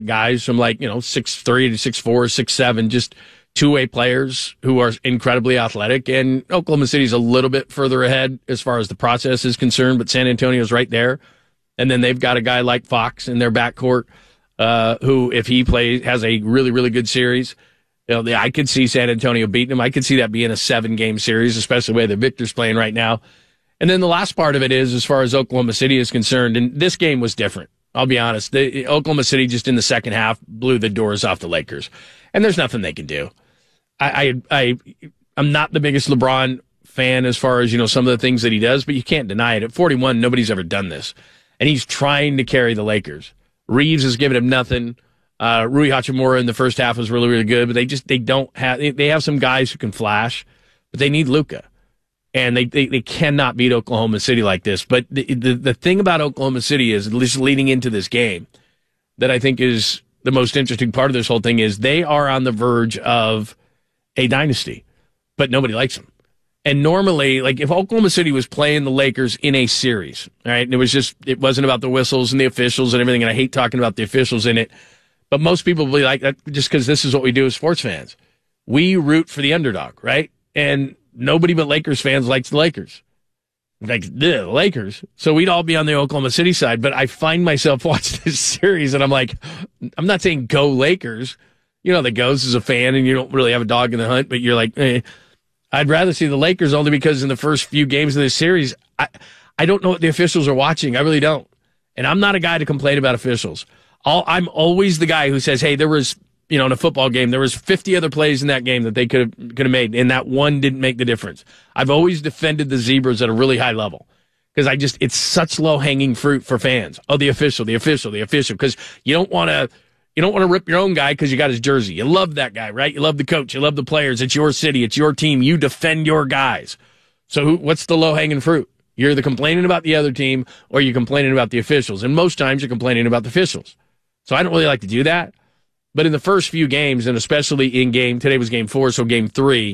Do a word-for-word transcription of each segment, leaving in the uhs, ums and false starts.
guys from like, you know, six three to six four, six seven, just two-way players who are incredibly athletic. And Oklahoma City's a little bit further ahead as far as the process is concerned, but San Antonio's right there. And then they've got a guy like Fox in their backcourt, uh, who, if he plays, has a really, really good series. You know, I could see San Antonio beating him. I could see that being a seven-game series, especially the way that Victor's playing right now. And then the last part of it is, as far as Oklahoma City is concerned, and this game was different. I'll be honest. The, Oklahoma City just in the second half blew the doors off the Lakers. And there's nothing they can do. I, I, I, I'm not the biggest LeBron fan as far as, you know, some of the things that he does, but you can't deny it. At forty-one, nobody's ever done this. And he's trying to carry the Lakers. Reeves has given him nothing. Uh, Rui Hachimura in the first half was really, really good, but they just, they don't have, they, they have some guys who can flash, but they need Luka. And they, they, they cannot beat Oklahoma City like this. But the, the, the thing about Oklahoma City is, at least leading into this game, that I think is the most interesting part of this whole thing is they are on the verge of a dynasty, but nobody likes them. And normally, like if Oklahoma City was playing the Lakers in a series, all right, and it was just, it wasn't about the whistles and the officials and everything, and I hate talking about the officials in it, but most people will be like that just because this is what we do as sports fans. We root for the underdog, right? And nobody but Lakers fans likes the Lakers. Like, the Lakers. So we'd all be on the Oklahoma City side, but I find myself watching this series and I'm like, I'm not saying go Lakers. You know, the goes as a fan and you don't really have a dog in the hunt, but you're like, eh. I'd rather see the Lakers only because in the first few games of this series, I, I don't know what the officials are watching. I really don't. And I'm not a guy to complain about officials. All, I'm always the guy who says, hey, there was, you know, in a football game, there was fifty other plays in that game that they could have could have made, and that one didn't make the difference. I've always defended the Zebras at a really high level because I just, it's such low-hanging fruit for fans. Oh, the official, the official, the official, because you don't want to, you don't want to rip your own guy because you got his jersey. You love that guy, right? You love the coach. You love the players. It's your city. It's your team. You defend your guys. So who, what's the low-hanging fruit? You're either complaining about the other team or you're complaining about the officials. And most times you're complaining about the officials. So I don't really like to do that. But in the first few games, and especially in game, today was game four, so game three,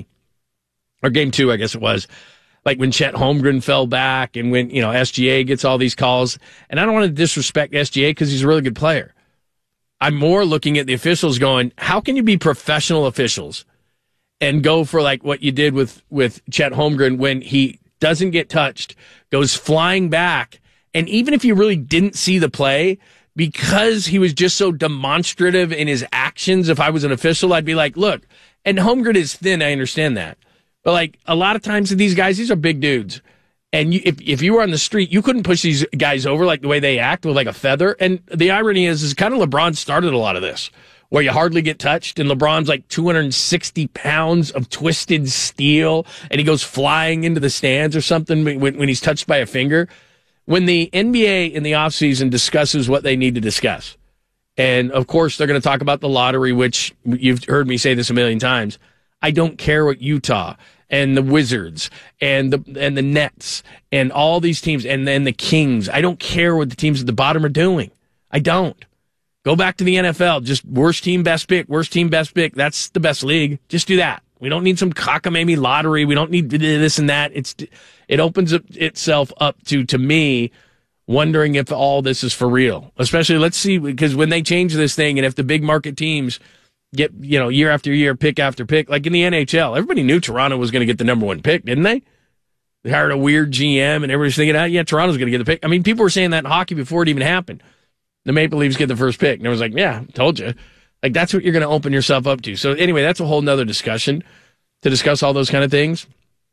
or game two, I guess it was, like when Chet Holmgren fell back and when, you know, S G A gets all these calls. And I don't want to disrespect S G A because he's a really good player. I'm more looking at the officials going, how can you be professional officials and go for like what you did with, with Chet Holmgren when he doesn't get touched, goes flying back, and even if you really didn't see the play, because he was just so demonstrative in his actions, if I was an official, I'd be like, look, and Holmgren is thin, I understand that. But like a lot of times these guys, these are big dudes. And you, if, if you were on the street, you couldn't push these guys over like the way they act with like a feather. And the irony is, is kind of LeBron started a lot of this, where you hardly get touched. And LeBron's like two hundred sixty pounds of twisted steel, and he goes flying into the stands or something when, when he's touched by a finger. When the N B A in the offseason discusses what they need to discuss, and of course they're going to talk about the lottery, which you've heard me say this a million times, I don't care what Utah and the Wizards and the and the Nets and all these teams and then the Kings, I don't care what the teams at the bottom are doing. I don't. Go back to the N F L, just worst team, best pick, worst team, best pick. That's the best league. Just do that. We don't need some cockamamie lottery. We don't need this and that. It's It opens up itself up to, to me, wondering if all this is for real. Especially, let's see, because when they change this thing and if the big market teams get, you know, year after year, pick after pick, like in the N H L, everybody knew Toronto was going to get the number one pick, didn't they? They hired a weird G M and everybody's thinking, oh, yeah, Toronto's going to get the pick. I mean, people were saying that in hockey before it even happened. The Maple Leafs get the first pick. And I was like, yeah, told you. Like, that's what you're going to open yourself up to. So anyway, that's a whole nother discussion to discuss all those kind of things.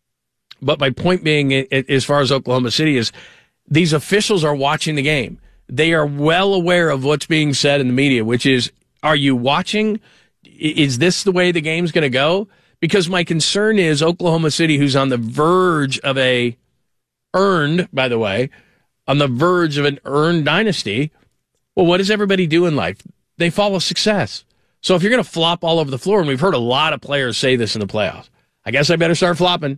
But my point being, as far as Oklahoma City, is these officials are watching the game. They are well aware of what's being said in the media, which is, are you watching? Is this the way the game's going to go? Because my concern is Oklahoma City, who's on the verge of a earned, by the way, on the verge of an earned dynasty. Well, what does everybody do in life? They follow success. So if you're going to flop all over the floor, and we've heard a lot of players say this in the playoffs, I guess I better start flopping.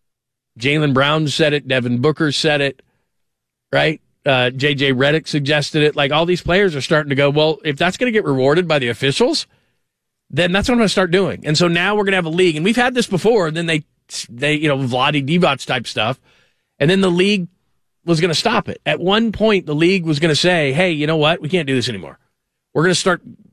Jaylen Brown said it. Devin Booker said it, right? Uh, J J Redick suggested it. Like, all these players are starting to go, well, if that's going to get rewarded by the officials, then that's what I'm going to start doing. And so now we're going to have a league. And we've had this before. And then they, they you know, Vlade Divac type stuff. And then the league was going to stop it. At one point, the league was going to say, hey, you know what? We can't do this anymore. we're going to start